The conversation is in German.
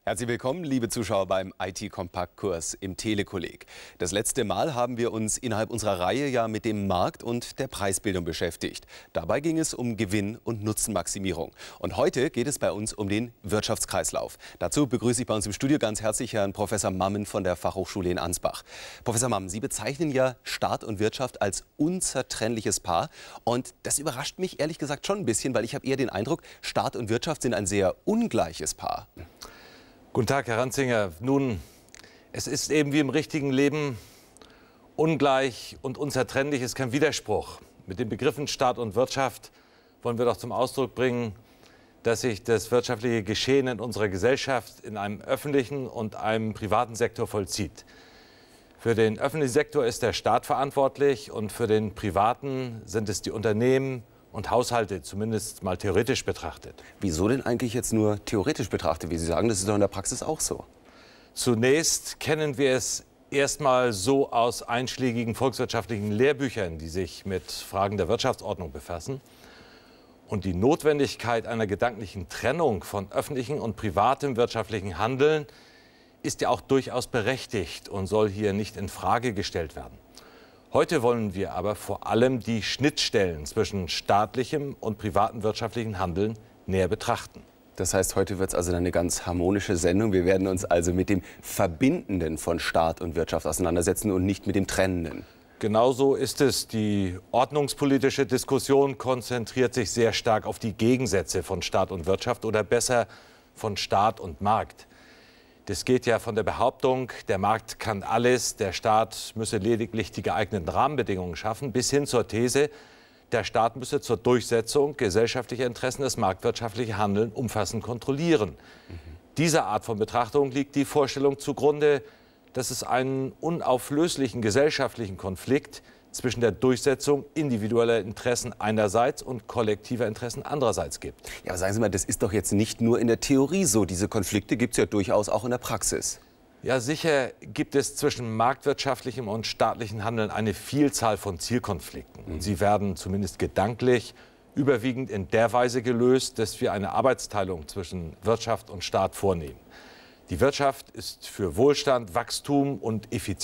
Herzlich willkommen, liebe Zuschauer, beim IT-Kompakt-Kurs im Telekolleg. Das letzte Mal haben wir uns innerhalb unserer Reihe ja mit dem Markt und der Preisbildung beschäftigt. Dabei ging es um Gewinn- und Nutzenmaximierung. Und heute geht es bei uns um den Wirtschaftskreislauf. Dazu begrüße ich bei uns im Studio ganz herzlich Herrn Professor Mammen von der Fachhochschule in Ansbach. Professor Mammen, Sie bezeichnen ja Staat und Wirtschaft als unzertrennliches Paar. Und das überrascht mich ehrlich gesagt schon ein bisschen, weil ich habe eher den Eindruck, Staat und Wirtschaft sind ein sehr ungleiches Paar. Guten Tag, Herr Ranzinger. Nun, es ist eben wie im richtigen Leben, ungleich und unzertrennlich ist kein Widerspruch. Mit den Begriffen Staat und Wirtschaft wollen wir doch zum Ausdruck bringen, dass sich das wirtschaftliche Geschehen in unserer Gesellschaft in einem öffentlichen und einem privaten Sektor vollzieht. Für den öffentlichen Sektor ist der Staat verantwortlich und für den privaten sind es die Unternehmen und Haushalte, zumindest mal theoretisch betrachtet. Wieso denn eigentlich jetzt nur theoretisch betrachtet? Wie Sie sagen, das ist doch in der Praxis auch so. Zunächst kennen wir es erstmal so aus einschlägigen volkswirtschaftlichen Lehrbüchern, die sich mit Fragen der Wirtschaftsordnung befassen. Und die Notwendigkeit einer gedanklichen Trennung von öffentlichem und privatem wirtschaftlichen Handeln ist ja auch durchaus berechtigt und soll hier nicht in Frage gestellt werden. Heute wollen wir aber vor allem die Schnittstellen zwischen staatlichem und privatem wirtschaftlichen Handeln näher betrachten. Das heißt, heute wird es also eine ganz harmonische Sendung. Wir werden uns also mit dem Verbindenden von Staat und Wirtschaft auseinandersetzen und nicht mit dem Trennenden. Genauso ist es. Die ordnungspolitische Diskussion konzentriert sich sehr stark auf die Gegensätze von Staat und Wirtschaft oder besser von Staat und Markt. Das geht ja von der Behauptung, der Markt kann alles, der Staat müsse lediglich die geeigneten Rahmenbedingungen schaffen, bis hin zur These, der Staat müsse zur Durchsetzung gesellschaftlicher Interessen das marktwirtschaftliche Handeln umfassend kontrollieren. Dieser Art von Betrachtung liegt die Vorstellung zugrunde, dass es einen unauflöslichen gesellschaftlichen Konflikt zwischen der Durchsetzung individueller Interessen einerseits und kollektiver Interessen andererseits gibt. Ja, aber sagen Sie mal, das ist doch jetzt nicht nur in der Theorie so. Diese Konflikte gibt es ja durchaus auch in der Praxis. Ja, sicher gibt es zwischen marktwirtschaftlichem und staatlichem Handeln eine Vielzahl von Zielkonflikten. Und sie werden zumindest gedanklich überwiegend in der Weise gelöst, dass wir eine Arbeitsteilung zwischen Wirtschaft und Staat vornehmen. Die Wirtschaft ist für Wohlstand, Wachstum und Effizienz